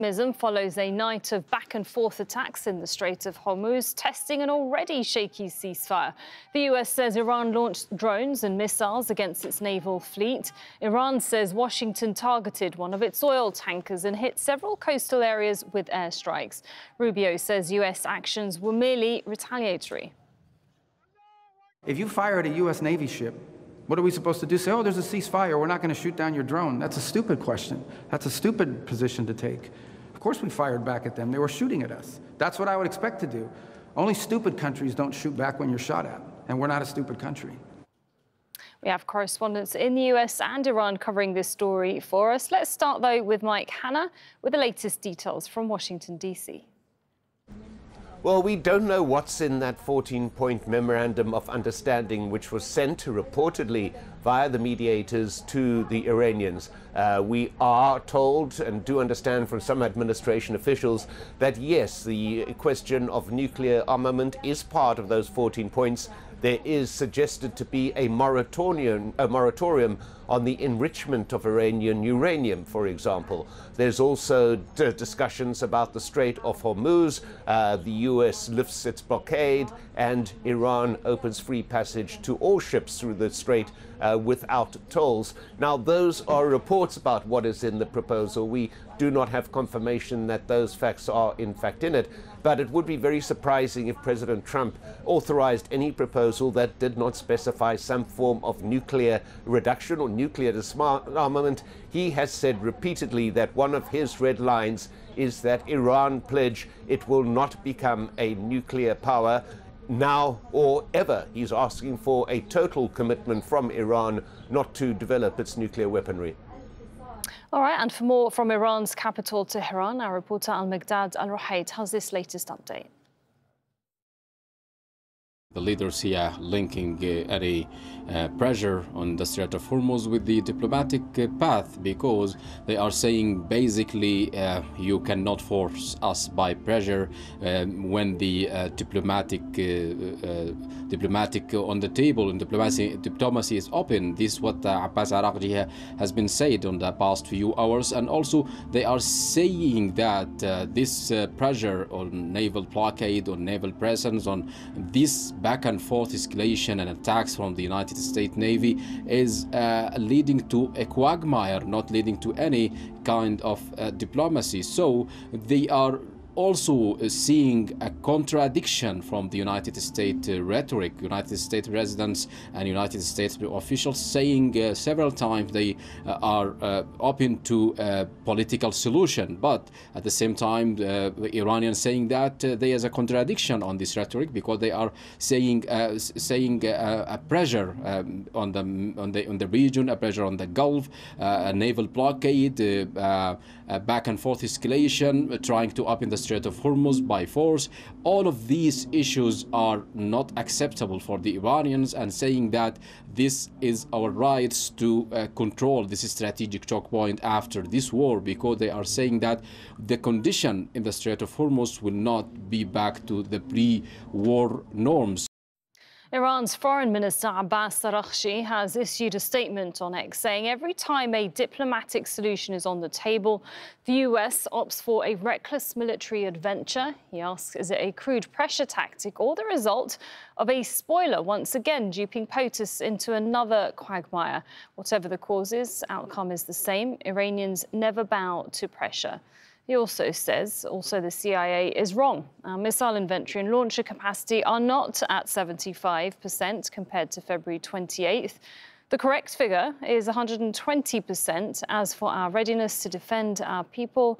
Follows a night of back-and-forth attacks in the Strait of Hormuz, testing an already shaky ceasefire. The US says Iran launched drones and missiles against its naval fleet. Iran says Washington targeted one of its oil tankers and hit several coastal areas with airstrikes. Rubio says US actions were merely retaliatory. If you fire at a US Navy ship, what are we supposed to do? Say, oh, there's a ceasefire, we're not going to shoot down your drone. That's a stupid question. That's a stupid position to take. Of course we fired back at them. They were shooting at us. That's what I would expect to do. Only stupid countries don't shoot back when you're shot at, and we're not a stupid country. We have correspondents in the US and Iran covering this story for us. Let's start, though, with Mike Hanna with the latest details from Washington, D.C. Well, we don't know what's in that 14-point memorandum of understanding, which was sent reportedly via the mediators to the Iranians. We are told and do understand from some administration officials that, yes, the question of nuclear armament is part of those 14 points. There is suggested to be a moratorium on the enrichment of Iranian uranium, for example. There's also discussions about the Strait of Hormuz. The US lifts its blockade and Iran opens free passage to all ships through the strait without tolls. Now, those are reports about what is in the proposal. We do not have confirmation that those facts are in fact in it, but it would be very surprising if President Trump authorized any proposal that did not specify some form of nuclear reduction or nuclear disarmament. He has said repeatedly that one of his red lines is that Iran pledge it will not become a nuclear power now or ever. He's asking for a total commitment from Iran not to develop its nuclear weaponry. All right, and for more from Iran's capital, Tehran, our reporter Al-Migdad Al-Ruhayd has this latest update. The leaders here linking any pressure on the Strait of Hormuz with the diplomatic path, because they are saying basically you cannot force us by pressure when the diplomatic on the table and diplomacy is open. This is what Abbas Araghchi has been said on the past few hours, and also they are saying that this pressure on naval blockade, on naval presence, on this back and forth escalation and attacks from the United States Navy is leading to a quagmire, not leading to any kind of diplomacy. So they are also seeing a contradiction from the United States rhetoric. United States residents and United States officials saying several times they are open to a political solution, but at the same time the Iranians saying that there is a contradiction on this rhetoric, because they are saying a pressure on the region, a pressure on the Gulf, a naval blockade, back and forth escalation, trying to open the Strait of Hormuz by force. All of these issues are not acceptable for the Iranians, and saying that this is our rights to control this strategic choke point after this war, because they are saying that the condition in the Strait of Hormuz will not be back to the pre-war norms. Iran's Foreign Minister Abbas Araghchi has issued a statement on X saying every time a diplomatic solution is on the table, the US opts for a reckless military adventure. He asks, is it a crude pressure tactic or the result of a spoiler once again duping POTUS into another quagmire? Whatever the causes, outcome is the same. Iranians never bow to pressure. He also says, the CIA is wrong. Our missile inventory and launcher capacity are not at 75% compared to February 28th. The correct figure is 120%. As for our readiness to defend our people,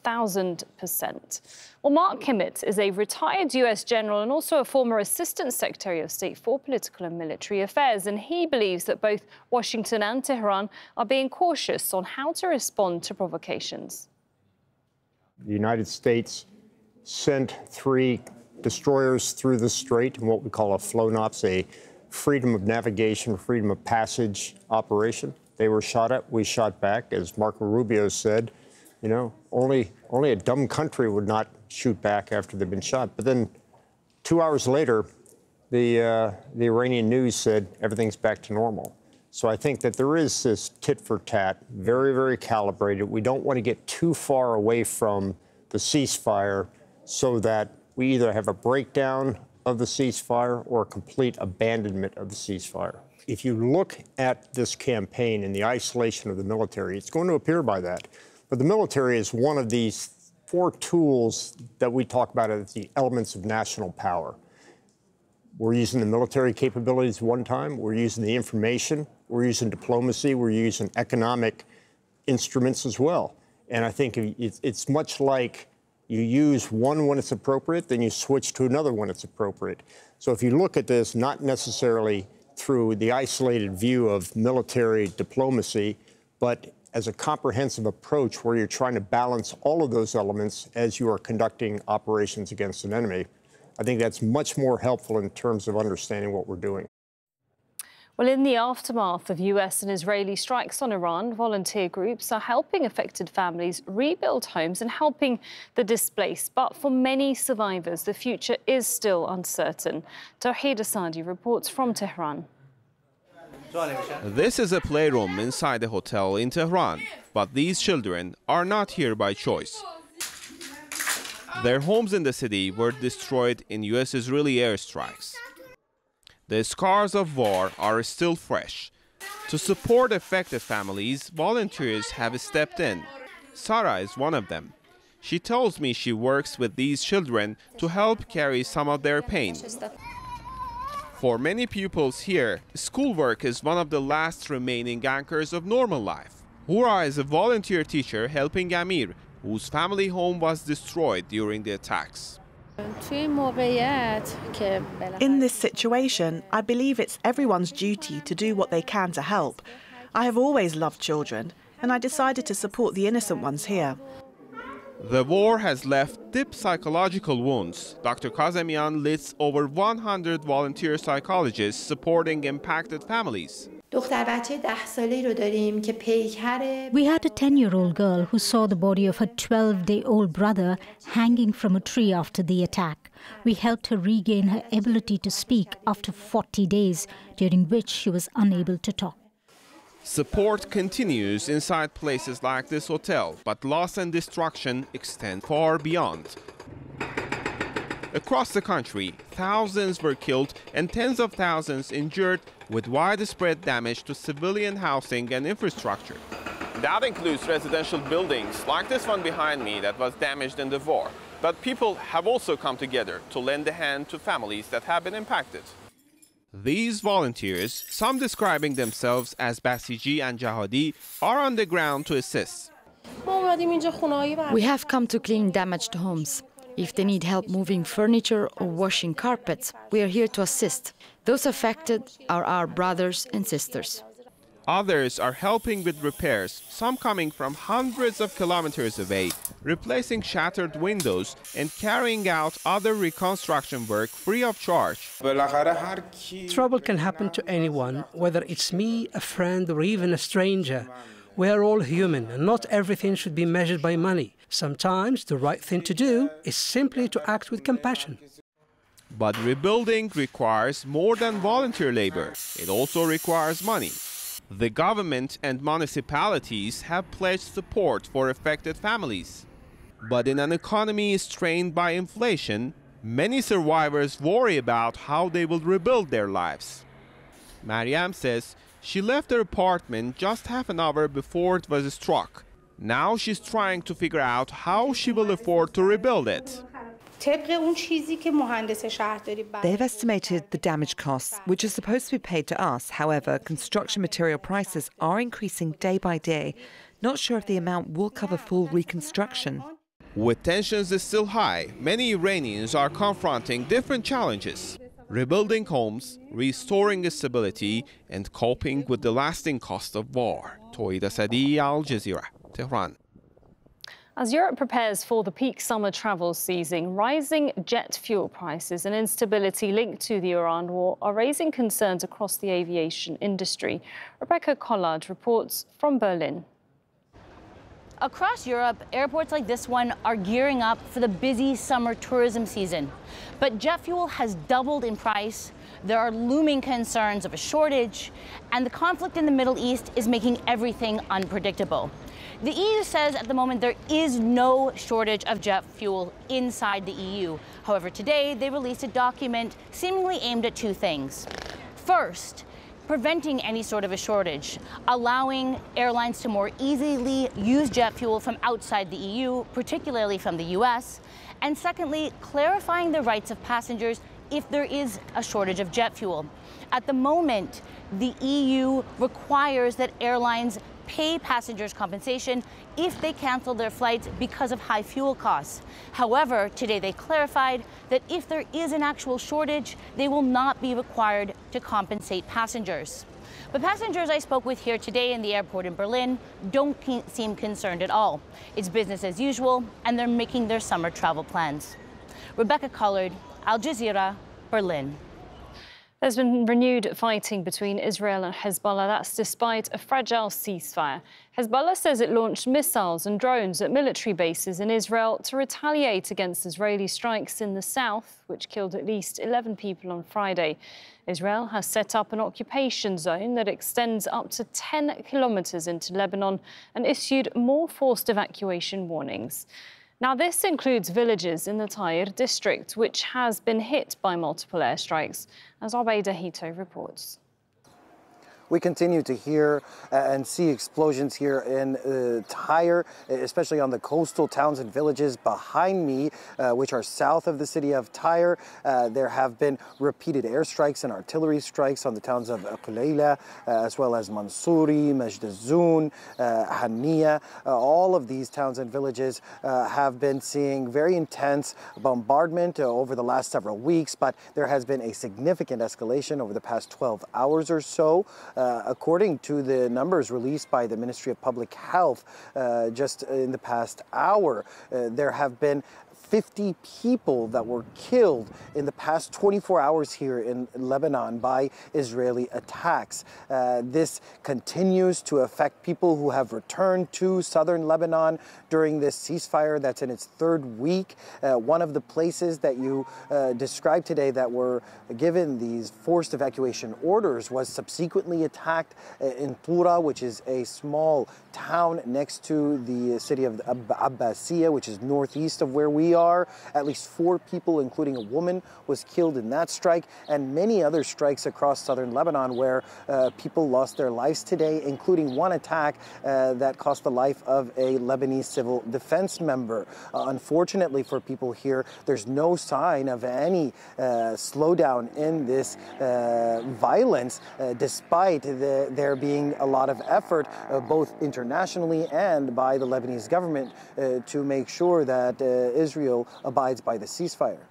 1,000%. Well, Mark Kimmitt is a retired US general and also a former Assistant Secretary of State for Political and Military Affairs, and he believes that both Washington and Tehran are being cautious on how to respond to provocations. The United States sent 3 destroyers through the strait in what we call a FLONOPS, a freedom of navigation, freedom of passage operation. They were shot at, we shot back. As Marco Rubio said, you know, only a dumb country would not shoot back after they've been shot. But then 2 hours later, the Iranian news said everything's back to normal. So I think that there is this tit for tat, very, very calibrated. We don't want to get too far away from the ceasefire so that we either have a breakdown of the ceasefire or a complete abandonment of the ceasefire. If you look at this campaign and the isolation of the military, it's going to appear by that. But the military is one of these 4 tools that we talk about as the elements of national power. We're using the military capabilities one time, we're using the information, we're using diplomacy, we're using economic instruments as well. And I think it's much like you use one when it's appropriate, then you switch to another when it's appropriate. So if you look at this, not necessarily through the isolated view of military diplomacy, but as a comprehensive approach where you're trying to balance all of those elements as you are conducting operations against an enemy, I think that's much more helpful in terms of understanding what we're doing. Well, in the aftermath of US and Israeli strikes on Iran, volunteer groups are helping affected families rebuild homes and helping the displaced. But for many survivors, the future is still uncertain. Tawheed Asadi reports from Tehran. This is a playroom inside a hotel in Tehran, but these children are not here by choice. Their homes in the city were destroyed in US-Israeli airstrikes. The scars of war are still fresh. To support affected families, volunteers have stepped in. Sarah is one of them. She tells me she works with these children to help carry some of their pain. For many pupils here, schoolwork is one of the last remaining anchors of normal life. Hura is a volunteer teacher helping Amir, whose family home was destroyed during the attacks. In this situation, I believe it's everyone's duty to do what they can to help. I have always loved children, and I decided to support the innocent ones here. The war has left deep psychological wounds. Dr. Kazemian leads over 100 volunteer psychologists supporting impacted families. We had a 10-year-old girl who saw the body of her 12-day-old brother hanging from a tree after the attack. We helped her regain her ability to speak after 40 days, during which she was unable to talk. Support continues inside places like this hotel, but loss and destruction extend far beyond. Across the country, thousands were killed and tens of thousands injured, with widespread damage to civilian housing and infrastructure. That includes residential buildings like this one behind me that was damaged in the war. But people have also come together to lend a hand to families that have been impacted. These volunteers, some describing themselves as Basiji and Jahadi, are on the ground to assist. We have come to clean damaged homes. If they need help moving furniture or washing carpets, we are here to assist. Those affected are our brothers and sisters. Others are helping with repairs, some coming from hundreds of kilometers away, replacing shattered windows and carrying out other reconstruction work free of charge. Trouble can happen to anyone, whether it's me, a friend, or even a stranger. We are all human, and not everything should be measured by money. Sometimes the right thing to do is simply to act with compassion. But rebuilding requires more than volunteer labor. It also requires money. The government and municipalities have pledged support for affected families. But in an economy strained by inflation, many survivors worry about how they will rebuild their lives. Mariam says she left her apartment just half an hour before it was struck. Now she's trying to figure out how she will afford to rebuild it. They've estimated the damage costs, which are supposed to be paid to us. However, construction material prices are increasing day by day. Not sure if the amount will cover full reconstruction. With tensions still high, many Iranians are confronting different challenges. Rebuilding homes, restoring stability, and coping with the lasting cost of war. Tawheed Asadi, Al Jazeera, Tehran. As Europe prepares for the peak summer travel season, rising jet fuel prices and instability linked to the Iran war are raising concerns across the aviation industry. Rebecca Collard reports from Berlin. Across Europe, airports like this one are gearing up for the busy summer tourism season. But jet fuel has doubled in price, there are looming concerns of a shortage, and the conflict in the Middle East is making everything unpredictable. The EU says at the moment there is no shortage of jet fuel inside the EU. However, today they released a document seemingly aimed at two things. First, preventing any sort of a shortage, allowing airlines to more easily use jet fuel from outside the EU, particularly from the US. And secondly, clarifying the rights of passengers if there is a shortage of jet fuel. At the moment, the EU requires that airlines pay passengers compensation if they cancel their flights because of high fuel costs. However, today they clarified that if there is an actual shortage, they will not be required to compensate passengers. But passengers I spoke with here today in the airport in Berlin don't seem concerned at all. It's business as usual, and they're making their summer travel plans. Rebecca Collard, Al Jazeera, Berlin. There's been renewed fighting between Israel and Hezbollah. That's despite a fragile ceasefire. Hezbollah says it launched missiles and drones at military bases in Israel to retaliate against Israeli strikes in the south, which killed at least 11 people on Friday. Israel has set up an occupation zone that extends up to 10 kilometers into Lebanon and issued more forced evacuation warnings. Now, this includes villages in the Tyre district, which has been hit by multiple airstrikes, as Obeida Hito reports. We continue to hear and see explosions here in Tyre, especially on the coastal towns and villages behind me, which are south of the city of Tyre. There have been repeated airstrikes and artillery strikes on the towns of Qulayla, as well as Mansouri, Majd al-Zoun, Hania. All of these towns and villages have been seeing very intense bombardment over the last several weeks, but there has been a significant escalation over the past 12 hours or so. According to the numbers released by the Ministry of Public Health just in the past hour, there have been 50 people that were killed in the past 24 hours here in Lebanon by Israeli attacks. This continues to affect people who have returned to southern Lebanon during this ceasefire that's in its third week. One of the places that you described today that were given these forced evacuation orders was subsequently attacked in Tura, which is a small town next to the city of Abbasiyah, which is northeast of where we are. At least 4 people, including a woman, was killed in that strike, and many other strikes across southern Lebanon where people lost their lives today, including one attack that cost the life of a Lebanese civil defense member. Unfortunately for people here, there's no sign of any slowdown in this violence, despite there being a lot of effort, both internationally and by the Lebanese government, to make sure that Israel abides by the ceasefire.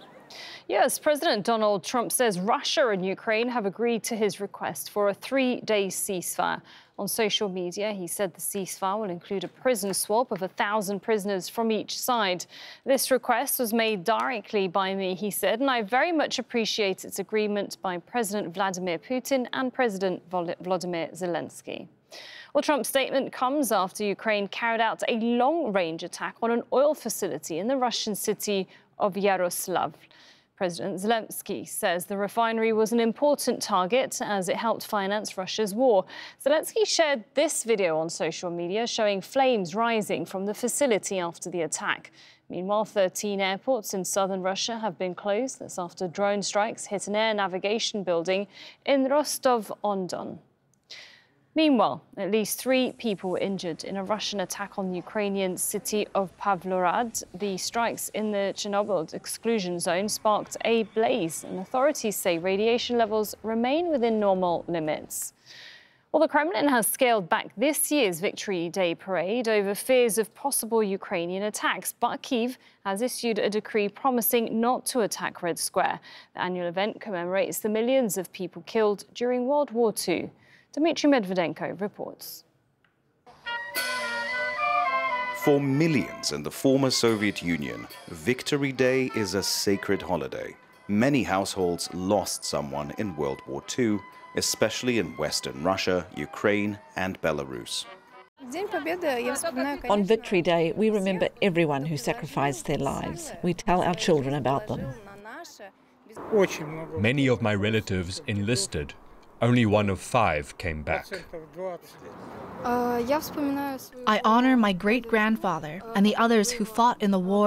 Yes, President Donald Trump says Russia and Ukraine have agreed to his request for a 3-day ceasefire. On social media, he said the ceasefire will include a prison swap of 1,000 prisoners from each side. This request was made directly by me, he said, and I very much appreciate its agreement by President Vladimir Putin and President Volodymyr Zelensky. Well, Trump's statement comes after Ukraine carried out a long-range attack on an oil facility in the Russian city of Yaroslavl. President Zelensky says the refinery was an important target as it helped finance Russia's war. Zelensky shared this video on social media showing flames rising from the facility after the attack. Meanwhile, 13 airports in southern Russia have been closed. That's after drone strikes hit an air navigation building in Rostov-on-Don. Meanwhile, at least 3 people were injured in a Russian attack on the Ukrainian city of Pavlorad. The strikes in the Chernobyl exclusion zone sparked a blaze, and authorities say radiation levels remain within normal limits. Well, the Kremlin has scaled back this year's Victory Day parade over fears of possible Ukrainian attacks, but Kyiv has issued a decree promising not to attack Red Square. The annual event commemorates the millions of people killed during World War II. Dmitry Medvedenko reports. For millions in the former Soviet Union, Victory Day is a sacred holiday. Many households lost someone in World War II, especially in Western Russia, Ukraine, and Belarus. On Victory Day, we remember everyone who sacrificed their lives. We tell our children about them. Many of my relatives enlisted. Only 1 of 5 came back. I honor my great-grandfather and the others who fought in the war